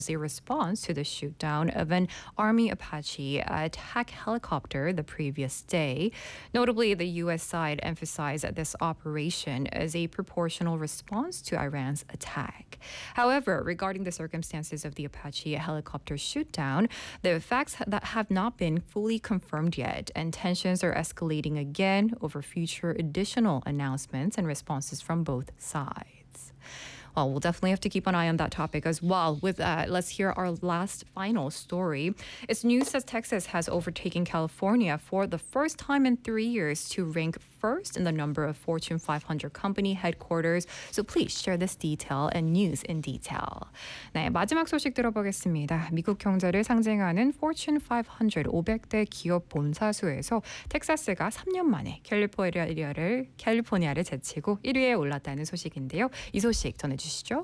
a response to the shoot-down of an Army Apache attack helicopter the previous day. Notably, the U.S. side emphasized that this operation as a proportional response to Iran's attack. However, regarding the circumstances of the Apache helicopter shoot-down, the facts that have not been fully confirmed yet, and tensions are escalating again over future additional announcements and responses from both sides. Well, we'll definitely have to keep an eye on that topic as well. With that, let's hear our last final story. It's news that Texas has overtaken California for the first time in 3 years to rank first in the number of Fortune 500 company headquarters. So please share this detail and news in detail. 네, 마지막 소식 들어보겠습니다. 미국 경제를 상징하는 Fortune 500 500대 기업 본사 수에서 텍사스가 3년 만에 캘리포니아를 제치고 1위에 올랐다는 소식인데요. 이 소식 전해주시죠.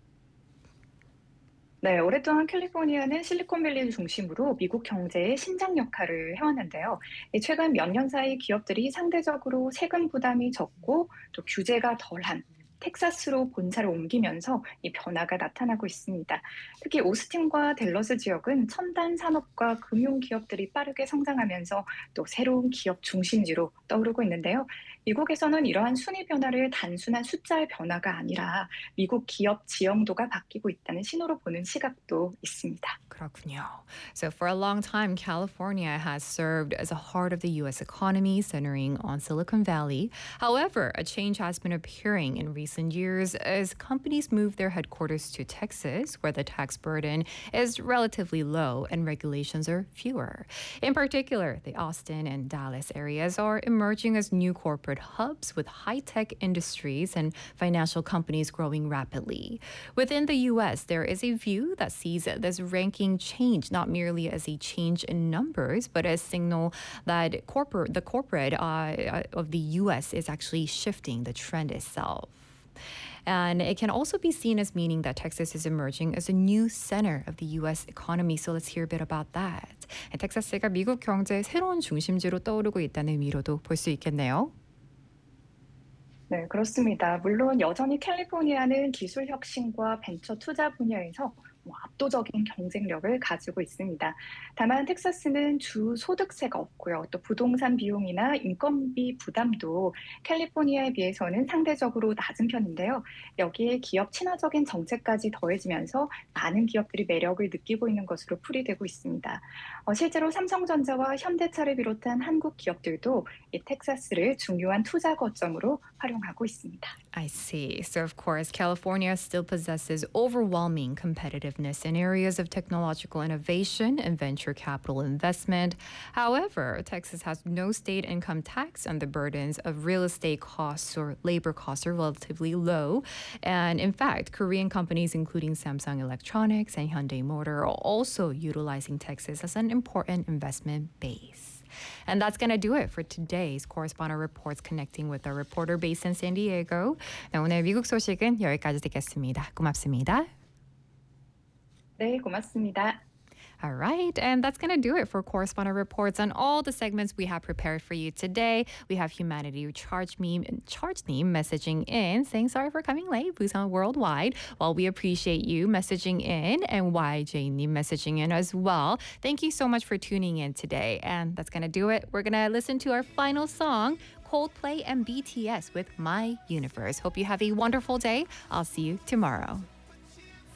네, 오랫동안 캘리포니아는 실리콘밸리를 중심으로 미국 경제의 심장 역할을 해왔는데요. 최근 몇 년 사이 기업들이 상대적으로 세금 부담이 적고 또 규제가 덜한 텍사스로 본사를 옮기면서 이 변화가 나타나고 있습니다. 특히 오스틴과 댈러스 지역은 첨단 산업과 금융 기업들이 빠르게 성장하면서 또 새로운 기업 중심지로 떠오르고 있는데요. 미국에서는 이러한 순위 변화를 단순한 숫자의 변화가 아니라 미국 기업 지형도가 바뀌고 있다는 신호로 보는 시각도 있습니다. 그렇군요. So for a long time, California has served as a heart of the U.S. economy, centering on Silicon Valley. However, a change has been appearing in recent years as companies move their headquarters to Texas, where the tax burden is relatively low and regulations are fewer. In particular, the Austin and Dallas areas are emerging as new corporate hubs with high-tech industries and financial companies growing rapidly. Within the U.S., there is a view that sees this ranking change not merely as a change in numbers, but as signal that the corporate of the U.S. is actually shifting the trend itself. And it can also be seen as meaning that Texas is emerging as a new center of the U.S. economy. So let's hear a bit about that. 텍사스가 미국 경제의 새로운 중심지로 떠오르고 있다는 의미로도 볼 수 있겠네요. 네, 그렇습니다. 물론 여전히 캘리포니아는 기술 혁신과 벤처 투자 분야에서 압도적인 경쟁력을 가지고 있습니다. 다만 텍사스는 주 소득세가 없고요. 또 부동산 비용이나 인건비 부담도 캘리포니아에 비해서는 상대적으로 낮은 편인데요. 여기에 기업 친화적인 정책까지 더해지면서 많은 기업들이 매력을 느끼고 있는 것으로 풀이되고 있습니다. 실제로 삼성전자와 현대차를 비롯한 한국 기업들도 이 텍사스를 중요한 투자 거점으로 활용하고 있습니다. I see. So, of course, California still possesses overwhelming competitiveness in areas of technological innovation and venture capital investment. However, Texas has no state income tax, and the burdens of real estate costs or labor costs are relatively low. And in fact, Korean companies, including Samsung Electronics and Hyundai Motor, are also utilizing Texas as an important investment base. And that's going to do it for today's Correspondent Reports connecting with our reporter based in San Diego. 네, 오늘 미국 소식은 여기까지 듣겠습니다. 고맙습니다. 네, 고맙습니다. All right, and that's going to do it for Correspondent Reports on all the segments we have prepared for you today. We have Humanity Charge Meme messaging in, saying sorry for coming late, Busan Worldwide. Well, we appreciate you messaging in, and YJ Nim messaging in as well. Thank you so much for tuning in today. And that's going to do it. We're going to listen to our final song, Coldplay and BTS with My Universe. Hope you have a wonderful day. I'll see you tomorrow.